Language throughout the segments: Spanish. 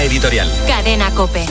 Línea Editorial. Cadena COPE.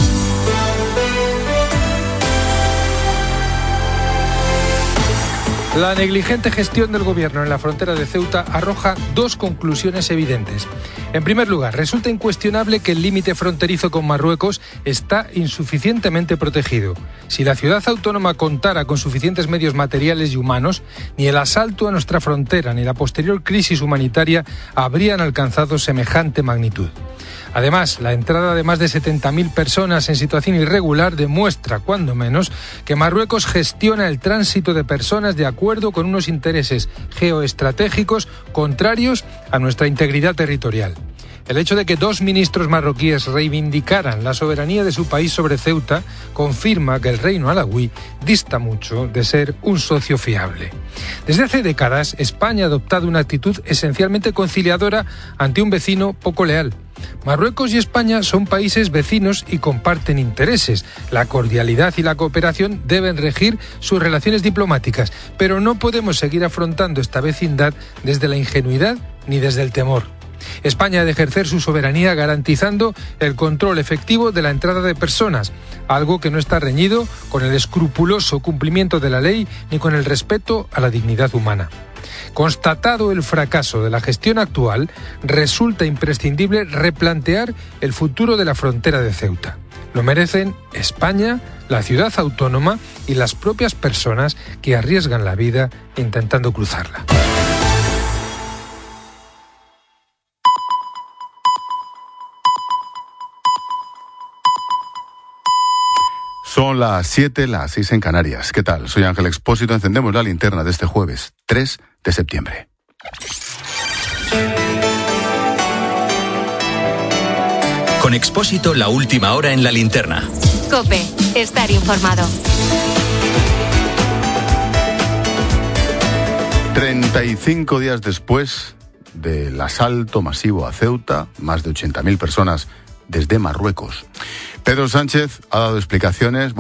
La negligente gestión del gobierno en la frontera de Ceuta arroja dos conclusiones evidentes. En primer lugar, resulta incuestionable que el límite fronterizo con Marruecos está insuficientemente protegido. Si la ciudad autónoma contara con suficientes medios materiales y humanos, ni el asalto a nuestra frontera ni la posterior crisis humanitaria habrían alcanzado semejante magnitud. Además, la entrada de más de 70.000 personas en situación irregular demuestra, cuando menos, que Marruecos gestiona el tránsito de personas de acuerdo con unos intereses geoestratégicos contrarios a nuestra integridad territorial. El hecho de que dos ministros marroquíes reivindicaran la soberanía de su país sobre Ceuta confirma que el reino alauí dista mucho de ser un socio fiable. Desde hace décadas, España ha adoptado una actitud esencialmente conciliadora ante un vecino poco leal. Marruecos y España son países vecinos y comparten intereses. La cordialidad y la cooperación deben regir sus relaciones diplomáticas, pero no podemos seguir afrontando esta vecindad desde la ingenuidad ni desde el temor. España ha de ejercer su soberanía garantizando el control efectivo de la entrada de personas, algo que no está reñido con el escrupuloso cumplimiento de la ley ni con el respeto a la dignidad humana. Constatado el fracaso de la gestión actual, resulta imprescindible replantear el futuro de la frontera de Ceuta. Lo merecen España, la ciudad autónoma y las propias personas que arriesgan la vida intentando cruzarla. Son las 7, las 6 en Canarias. ¿Qué tal? Soy Ángel Expósito. Encendemos la linterna de este jueves, 3 de septiembre. Con Expósito, la última hora en la linterna. COPE. Estar informado. 35 días después del asalto masivo a Ceuta, más de 80.000 personas desde Marruecos. Pedro Sánchez ha dado explicaciones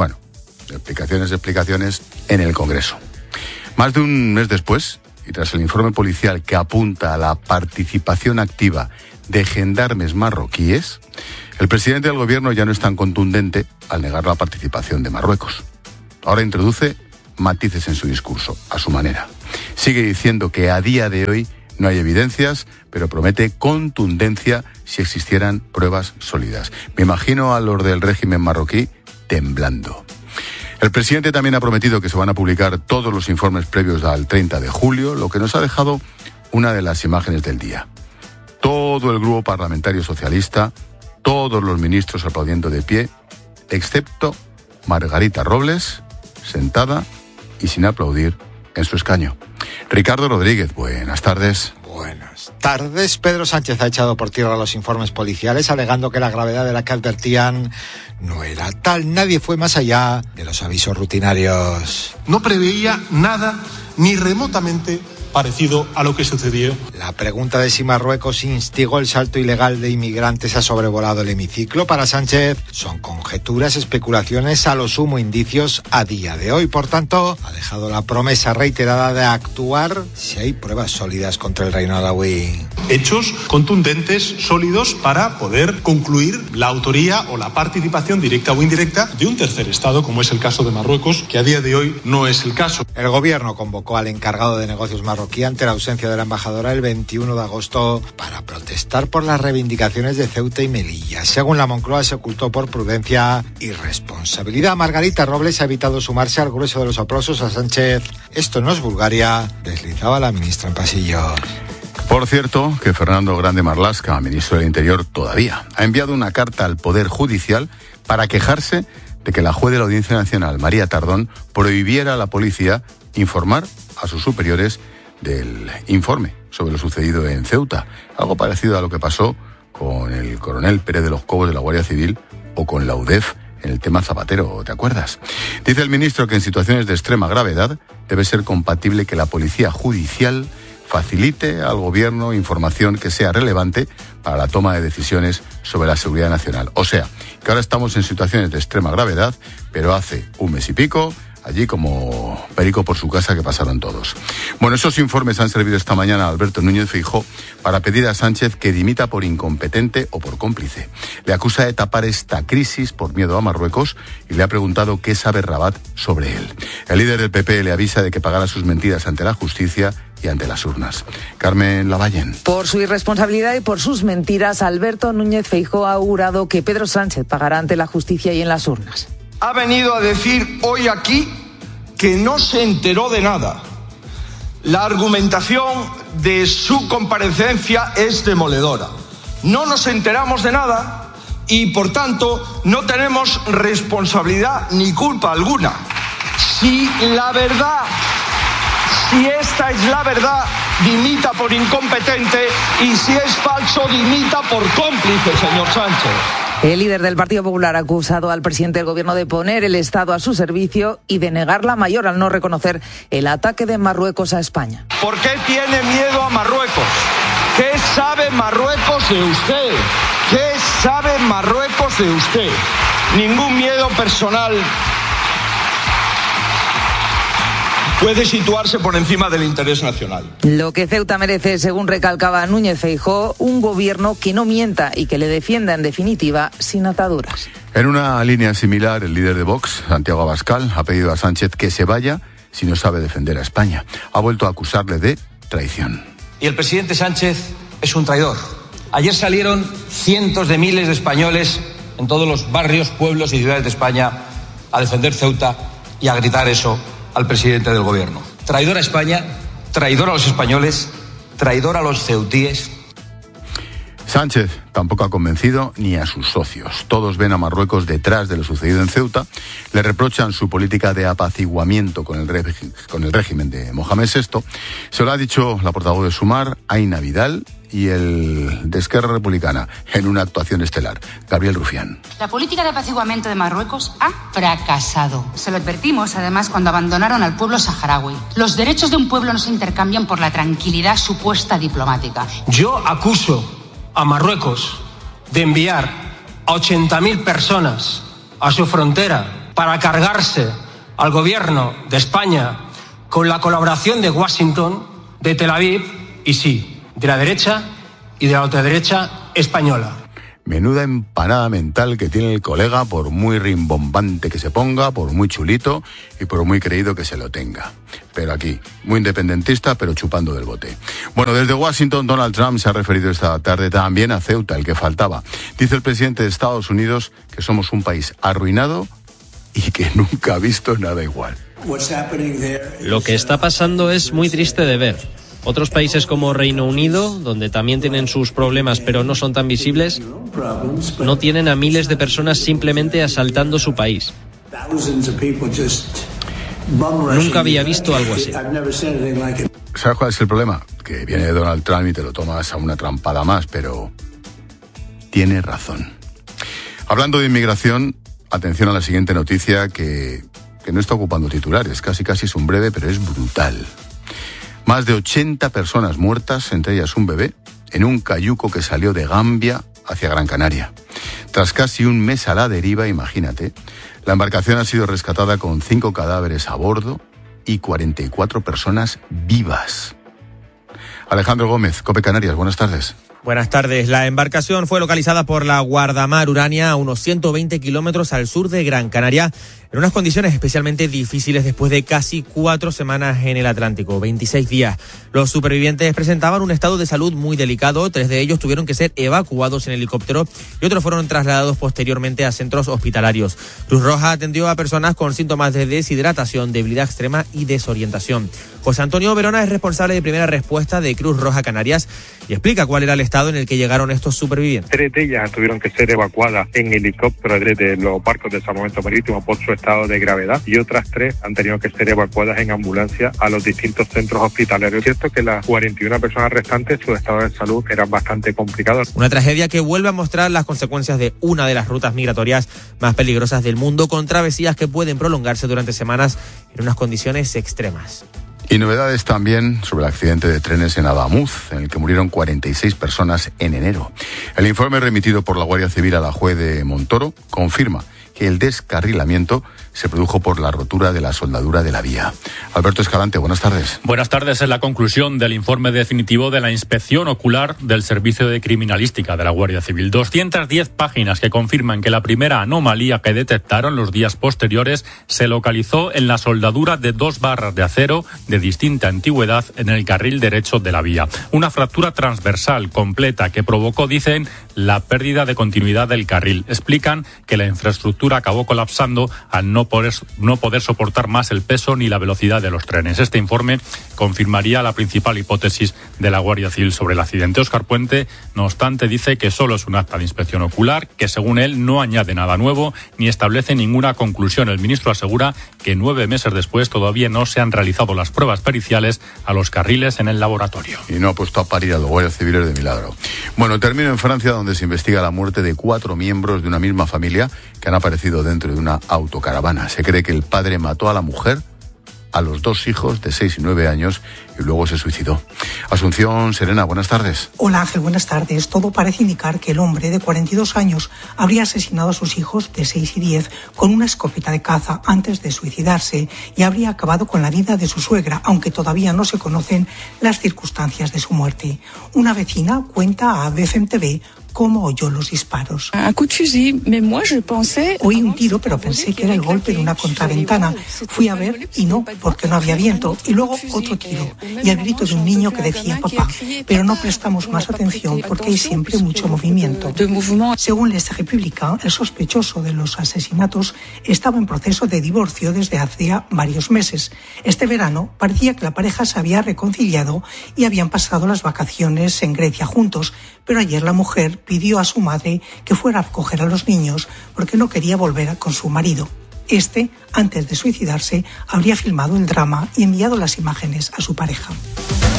en el Congreso. Más de un mes después, y tras el informe policial que apunta a la participación activa de gendarmes marroquíes, el presidente del gobierno ya no es tan contundente al negar la participación de Marruecos. Ahora introduce matices en su discurso, a su manera. Sigue diciendo que a día de hoy no hay evidencias, pero promete contundencia si existieran pruebas sólidas. Me imagino a los del régimen marroquí temblando. El presidente también ha prometido que se van a publicar todos los informes previos al 30 de julio, lo que nos ha dejado una de las imágenes del día. Todo el grupo parlamentario socialista, todos los ministros aplaudiendo de pie, excepto Margarita Robles, sentada y sin aplaudir en su escaño. Ricardo Rodríguez, buenas tardes. Buenas tardes. Pedro Sánchez ha echado por tierra los informes policiales, alegando que la gravedad de la que advertían no era tal. Nadie fue más allá de los avisos rutinarios. No preveía nada ni remotamente parecido a lo que sucedió. La pregunta de si Marruecos instigó el salto ilegal de inmigrantes ha sobrevolado el hemiciclo. Para Sánchez son conjeturas, especulaciones, a lo sumo indicios a día de hoy. Por tanto, ha dejado la promesa reiterada de actuar si hay pruebas sólidas contra el reino alauí. Hechos contundentes, sólidos, para poder concluir la autoría o la participación directa o indirecta de un tercer Estado, como es el caso de Marruecos, que a día de hoy no es el caso. El gobierno convocó al encargado de negocios marroquí ante la ausencia de la embajadora el 21 de agosto para protestar por las reivindicaciones de Ceuta y Melilla. Según la Moncloa, se ocultó por prudencia y responsabilidad. Margarita Robles ha evitado sumarse al grueso de los aplausos a Sánchez. Esto no es Bulgaria, deslizaba la ministra en pasillos. Por cierto, que Fernando Grande Marlaska, ministro del Interior, todavía ha enviado una carta al Poder Judicial para quejarse de que la juez de la Audiencia Nacional, María Tardón, prohibiera a la policía informar a sus superiores del informe sobre lo sucedido en Ceuta. Algo parecido a lo que pasó con el coronel Pérez de los Cobos de la Guardia Civil o con la UDEF en el tema Zapatero, ¿te acuerdas? Dice el ministro que en situaciones de extrema gravedad debe ser compatible que la policía judicial facilite al gobierno información que sea relevante para la toma de decisiones sobre la seguridad nacional. O sea, que ahora estamos en situaciones de extrema gravedad, pero hace un mes y pico allí como perico por su casa, que pasaron todos. Bueno, esos informes han servido esta mañana a Alberto Núñez Feijóo para pedir a Sánchez que dimita por incompetente o por cómplice. Le acusa de tapar esta crisis por miedo a Marruecos y le ha preguntado qué sabe Rabat sobre él. El líder del PP le avisa de que pagará sus mentiras ante la justicia y ante las urnas. Carmen Lavallen. Por su irresponsabilidad y por sus mentiras, Alberto Núñez Feijóo ha augurado que Pedro Sánchez pagará ante la justicia y en las urnas. Ha venido a decir hoy aquí que no se enteró de nada. La argumentación de su comparecencia es demoledora. No nos enteramos de nada y, por tanto, no tenemos responsabilidad ni culpa alguna. Si esta es la verdad, dimita por incompetente, y si es falso, dimita por cómplice, señor Sánchez. El líder del Partido Popular ha acusado al presidente del Gobierno de poner el Estado a su servicio y de negar la mayor al no reconocer el ataque de Marruecos a España. ¿Por qué tiene miedo a Marruecos? ¿Qué sabe Marruecos de usted? ¿Qué sabe Marruecos de usted? Ningún miedo personal puede situarse por encima del interés nacional. Lo que Ceuta merece, según recalcaba Núñez Feijóo, un gobierno que no mienta y que le defienda, en definitiva, sin ataduras. En una línea similar, el líder de Vox, Santiago Abascal, ha pedido a Sánchez que se vaya si no sabe defender a España. Ha vuelto a acusarle de traición. Y el presidente Sánchez es un traidor. Ayer salieron cientos de miles de españoles en todos los barrios, pueblos y ciudades de España a defender Ceuta y a gritar eso al presidente del gobierno. Traidor a España, traidor a los españoles, traidor a los ceutíes. Sánchez tampoco ha convencido ni a sus socios. Todos ven a Marruecos detrás de lo sucedido en Ceuta, le reprochan su política de apaciguamiento con el régimen de Mohamed VI. Se lo ha dicho la portavoz de Sumar, Aina Vidal, y el de Esquerra Republicana, en una actuación estelar. Gabriel Rufián. La política de apaciguamiento de Marruecos ha fracasado. Se lo advertimos, además, cuando abandonaron al pueblo saharaui. Los derechos de un pueblo no se intercambian por la tranquilidad supuesta diplomática. Yo acuso a Marruecos de enviar a 80.000 personas a su frontera para cargarse al gobierno de España con la colaboración de Washington, de Tel Aviv y sí, de la derecha y de la ultraderecha española. Menuda empanada mental que tiene el colega, por muy rimbombante que se ponga, por muy chulito y por muy creído que se lo tenga. Pero aquí, muy independentista, pero chupando del bote. Bueno, desde Washington, Donald Trump se ha referido esta tarde también a Ceuta, el que faltaba. Dice el presidente de Estados Unidos que somos un país arruinado y que nunca ha visto nada igual. Lo que está pasando es muy triste de ver. Otros países como Reino Unido, donde también tienen sus problemas pero no son tan visibles, no tienen a miles de personas simplemente asaltando su país. Nunca había visto algo así. ¿Sabes cuál es el problema? Que viene de Donald Trump y te lo tomas a una trampada más, pero tiene razón. Hablando de inmigración, atención a la siguiente noticia que no está ocupando titulares, casi es un breve, pero es brutal. Más de 80 personas muertas, entre ellas un bebé, en un cayuco que salió de Gambia hacia Gran Canaria. Tras casi un mes a la deriva, imagínate, la embarcación ha sido rescatada con 5 cadáveres a bordo y 44 personas vivas. Alejandro Gómez, COPE Canarias, buenas tardes. Buenas tardes. La embarcación fue localizada por la Guardamar Urania a unos 120 kilómetros al sur de Gran Canaria, en unas condiciones especialmente difíciles después de casi 4 semanas en el Atlántico, 26 días. Los supervivientes presentaban un estado de salud muy delicado, 3 de ellos tuvieron que ser evacuados en helicóptero y otros fueron trasladados posteriormente a centros hospitalarios. Cruz Roja atendió a personas con síntomas de deshidratación, debilidad extrema y desorientación. José Antonio Verona es responsable de primera respuesta de Cruz Roja Canarias y explica cuál era el estado en el que llegaron estos supervivientes. 3 de ellas tuvieron que ser evacuadas en helicóptero desde los barcos de salvamento marítimo por su estado de gravedad y otras 3 han tenido que ser evacuadas en ambulancia a los distintos centros hospitalarios. Es cierto que las 41 personas restantes, su estado de salud era bastante complicado. Una tragedia que vuelve a mostrar las consecuencias de una de las rutas migratorias más peligrosas del mundo, con travesías que pueden prolongarse durante semanas en unas condiciones extremas. Y novedades también sobre el accidente de trenes en Adamuz, en el que murieron 46 personas en enero. El informe remitido por la Guardia Civil a la juez de Montoro confirma que el descarrilamiento se produjo por la rotura de la soldadura de la vía. Alberto Escalante, buenas tardes. Buenas tardes. Es la conclusión del informe definitivo de la inspección ocular del Servicio de Criminalística de la Guardia Civil. 210 páginas que confirman que la primera anomalía que detectaron los días posteriores se localizó en la soldadura de 2 barras de acero de distinta antigüedad en el carril derecho de la vía. Una fractura transversal completa que provocó, dicen, la pérdida de continuidad del carril. Explican que la infraestructura acabó colapsando al no poder soportar más el peso ni la velocidad de los trenes. Este informe confirmaría la principal hipótesis de la Guardia Civil sobre el accidente. Óscar Puente, no obstante, dice que solo es un acta de inspección ocular, que según él no añade nada nuevo ni establece ninguna conclusión. El ministro asegura que 9 meses después todavía no se han realizado las pruebas periciales a los carriles en el laboratorio. Y no ha puesto a parir a los guardias civiles de milagro. Bueno, termino en Francia, donde se investiga la muerte de 4 miembros de una misma familia que han aparecido dentro de una autocaravana. Se cree que el padre mató a la mujer, a los 2 hijos de 6 y 9 años y luego se suicidó. Asunción Serena, buenas tardes. Hola Ángel, buenas tardes. Todo parece indicar que el hombre de 42 años habría asesinado a sus hijos de 6 y 10 con una escopeta de caza antes de suicidarse y habría acabado con la vida de su suegra, aunque todavía no se conocen las circunstancias de su muerte. Una vecina cuenta a BFM TV cómo oyó los disparos. Oí un tiro, pero pensé que era el golpe de una contraventana. Fui a ver y no, porque no había viento. Y luego otro tiro y el grito de un niño que decía papá. Pero no prestamos más atención porque hay siempre mucho movimiento. Según Les Républicains, el sospechoso de los asesinatos estaba en proceso de divorcio desde hacía varios meses. Este verano parecía que la pareja se había reconciliado y habían pasado las vacaciones en Grecia juntos, pero ayer la mujer pidió a su madre que fuera a recoger a los niños porque no quería volver con su marido. Este, antes de suicidarse, habría filmado el drama y enviado las imágenes a su pareja.